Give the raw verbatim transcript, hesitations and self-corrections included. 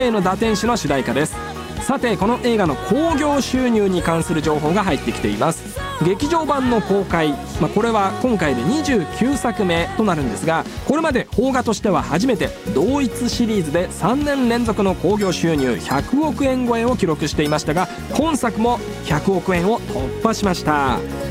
の堕天使の主題歌です。さてこの映画の興行収入に関する情報が入ってきています。劇場版の公開、まあ、これは今回でにじゅうきゅうさくめとなるんですが、これまで邦画としては初めて同一シリーズでさんねん連続の興行収入ひゃくおくえん超えを記録していましたが、今作もひゃくおくえんを突破しました。